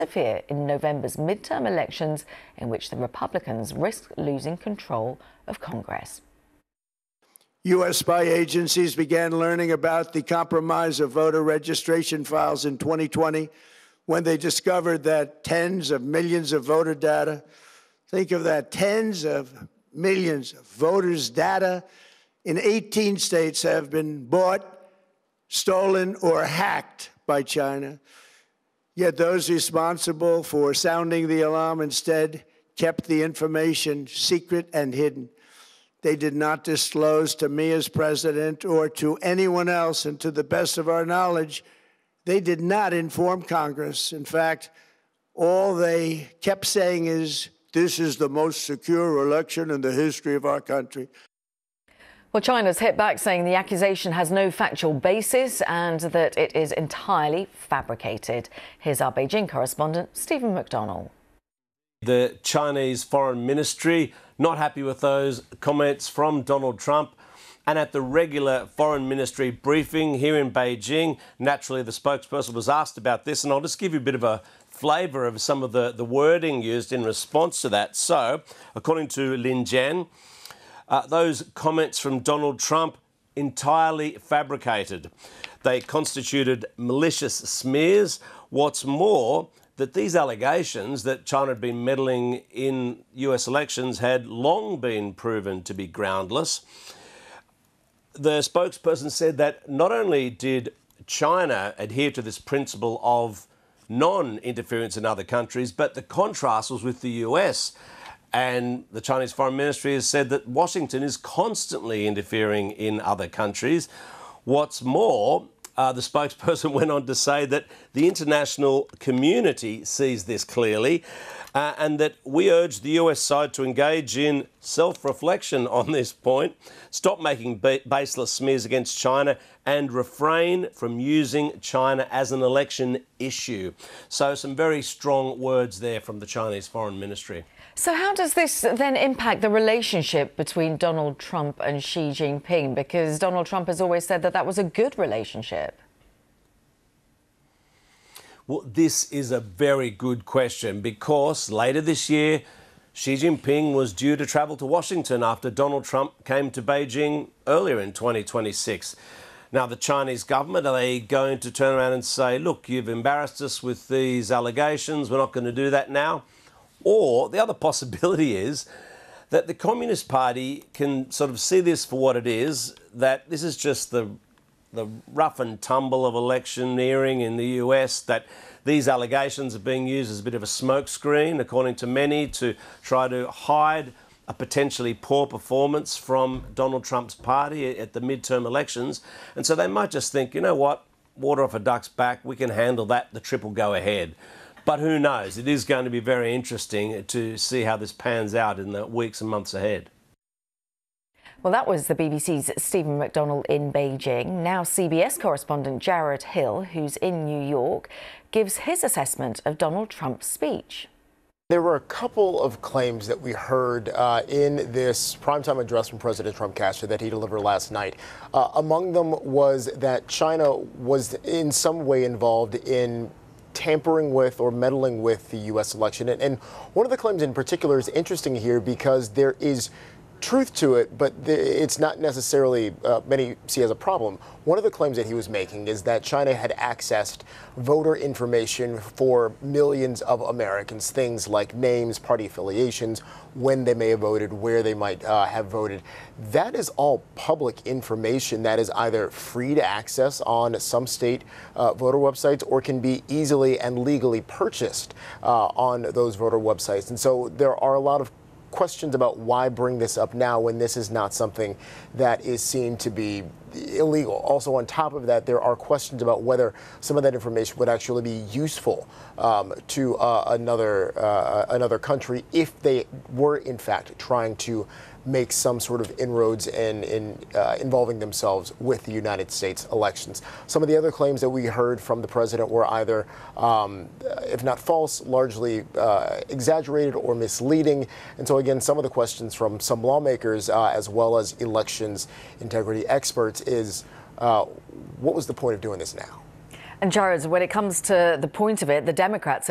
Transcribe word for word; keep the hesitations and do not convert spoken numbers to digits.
Fear in November's midterm elections, in which the Republicans risk losing control of Congress. U S spy agencies began learning about the compromise of voter registration files in twenty twenty when they discovered that tens of millions of voter data, think of that, tens of millions of voters' data in eighteen states have been bought, stolen, or hacked by China. Yet those responsible for sounding the alarm instead kept the information secret and hidden. They did not disclose to me as president or to anyone else, and to the best of our knowledge, they did not inform Congress. In fact, all they kept saying is, this is the most secure election in the history of our country. Well, China's hit back, saying the accusation has no factual basis and that it is entirely fabricated. Here's our Beijing correspondent, Stephen McDonnell. The Chinese Foreign Ministry not happy with those comments from Donald Trump. And at the regular Foreign Ministry briefing here in Beijing, naturally the spokesperson was asked about this, and I'll just give you a bit of a flavour of some of the, the wording used in response to that. So, according to Lin Jian, Uh, those comments from Donald Trump entirely fabricated. They constituted malicious smears. What's more, that these allegations that China had been meddling in U S elections had long been proven to be groundless. The spokesperson said that not only did China adhere to this principle of non-interference in other countries, but the contrast was with the U S. And the Chinese Foreign Ministry has said that Washington is constantly interfering in other countries. What's more, uh, the spokesperson went on to say that the international community sees this clearly uh, and that we urge the U S side to engage in self-reflection on this point, stop making ba- baseless smears against China and refrain from using China as an election issue. So some very strong words there from the Chinese Foreign Ministry. So how does this then impact the relationship between Donald Trump and Xi Jinping? Because Donald Trump has always said that that was a good relationship. Well, this is a very good question, because later this year, Xi Jinping was due to travel to Washington after Donald Trump came to Beijing earlier in twenty twenty-six. Now, the Chinese government, are they going to turn around and say, look, you've embarrassed us with these allegations, we're not going to do that now? Or the other possibility is that the Communist Party can sort of see this for what it is, that this is just the, the rough and tumble of electioneering in the U S, that these allegations are being used as a bit of a smokescreen, according to many, to try to hide a potentially poor performance from Donald Trump's party at the midterm elections. And so they might just think, you know what, water off a duck's back, we can handle that, the trip will go ahead. But who knows? It is going to be very interesting to see how this pans out in the weeks and months ahead. Well, that was the B B C's Stephen McDonnell in Beijing. Now C B S correspondent Jared Hill, who's in New York, gives his assessment of Donald Trump's speech. There were a couple of claims that we heard uh, in this primetime address from President Trump Castro that he delivered last night. Uh, among them was that China was in some way involved in tampering with or meddling with the U S election. And, and one of the claims in particular is interesting here because there is truth to it, but it's not necessarily uh, many see as a problem. One of the claims that he was making is that China had accessed voter information for millions of Americans, things like names, party affiliations, when they may have voted, where they might uh, have voted. That is all public information that is either free to access on some state uh, voter websites or can be easily and legally purchased uh, on those voter websites. And so there are a lot of questions about why bring this up now when this is not something that is seen to be illegal. Also, on top of that, there are questions about whether some of that information would actually be useful um, to uh, another uh, another country if they were in fact trying to make some sort of inroads in, in uh, involving themselves with the United States elections. Some of the other claims that we heard from the president were either, um, if not false, largely uh, exaggerated or misleading. And so again, some of the questions from some lawmakers uh, as well as elections integrity experts is, uh, what was the point of doing this now? And Jared, when it comes to the point of it, the Democrats